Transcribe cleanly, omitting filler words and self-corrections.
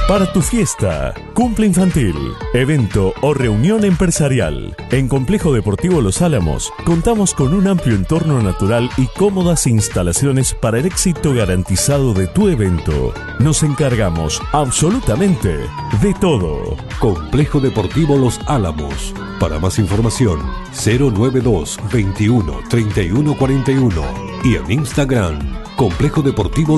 Para tu fiesta, cumple infantil, evento o reunión empresarial. En Complejo Deportivo Los Álamos contamos con un amplio entorno natural y cómodas instalaciones para el éxito garantizado de tu evento. Nos encargamos absolutamente de todo. Complejo Deportivo Los Álamos. Para más información, 092 21 31 41 y en Instagram, Complejo Deportivo